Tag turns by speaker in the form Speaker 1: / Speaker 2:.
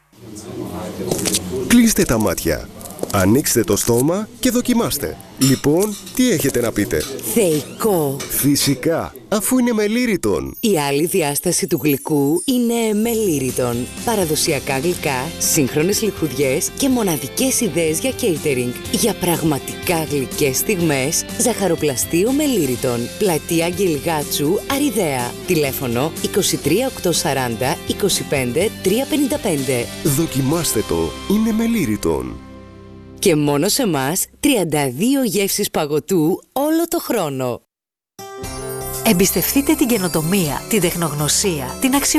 Speaker 1: Κλείστε τα μάτια. Ανοίξτε το στόμα και δοκιμάστε. Λοιπόν, τι έχετε να πείτε?
Speaker 2: Θεϊκό.
Speaker 1: Φυσικά, αφού είναι με Lyriton.
Speaker 2: Η άλλη διάσταση του γλυκού είναι με Lyriton. Παραδοσιακά γλυκά, σύγχρονες λιχουδιές και μοναδικές ιδέες για catering. Για πραγματικά γλυκές στιγμές, ζαχαροπλαστείο με Lyriton. Πλατεία Αγγελγάτσου, Αριδαία. Τηλέφωνο 23 840 25 355.
Speaker 1: Δοκιμάστε το, είναι με Lyriton.
Speaker 2: Και μόνο σε μας 32 γεύσεις παγωτού όλο το χρόνο.
Speaker 3: Εμπιστευτείτε την καινοτομία, την τεχνογνωσία, την αξιοπιστία.